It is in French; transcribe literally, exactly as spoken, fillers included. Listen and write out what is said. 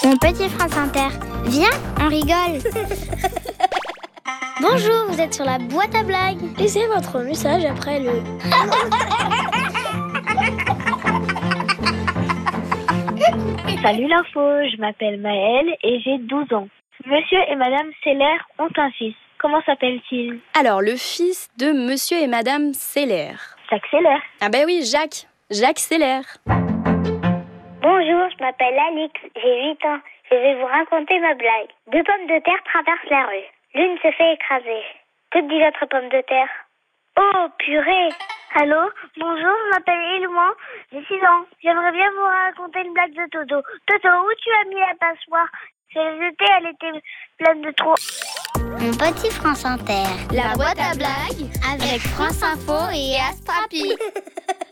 Mon petit France Inter, viens, on rigole. Bonjour, vous êtes sur la boîte à blagues. Laissez votre message après le... Salut l'info, je m'appelle Maëlle et j'ai douze ans. Monsieur et Madame Seller ont un fils. Comment s'appelle-t-il? Alors, le fils de Monsieur et Madame Seller. Jacques Seller. Ah ben oui, Jacques. Jacques Seller. Bonjour, je m'appelle Alix, j'ai huit ans. Je vais vous raconter ma blague. Deux pommes de terre traversent la rue. L'une se fait écraser. Que dit l'autre pomme de terre? Oh, purée! Allô, bonjour, je m'appelle Élouan, j'ai six ans. J'aimerais bien vous raconter une blague de Toto. Toto, où tu as mis la passoire? Je l'ai jetée, elle était pleine de trous. Mon petit France Inter, La boîte à blagues avec France Info et Astrapi.